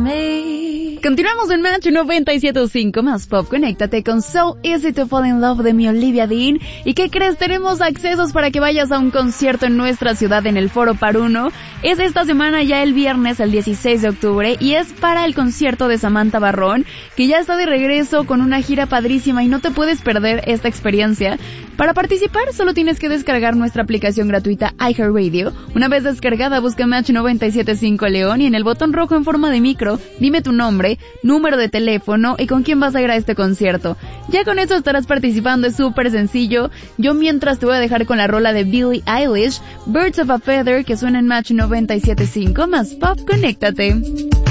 me. Continuamos en Match 97.5 más pop. Conéctate con So Easy to Fall in Love de mi Olivia Dean. ¿Y qué crees? Tenemos accesos para que vayas a un concierto en nuestra ciudad en el Foro Paruno. Es esta semana ya el viernes, el 16 de octubre, y es para el concierto de Samantha Barrón, que ya está de regreso con una gira padrísima y no te puedes perder esta experiencia. Para participar solo tienes que descargar nuestra aplicación gratuita iHeartRadio. Una vez descargada, busca Match 97.5 León y en el botón rojo en forma de micro, dime tu nombre, número de teléfono y con quién vas a ir a este concierto. Ya con eso estarás participando, es súper sencillo. Yo mientras te voy a dejar con la rola de Billie Eilish, Birds of a Feather, que suena en Match 97.5 más pop. Conéctate.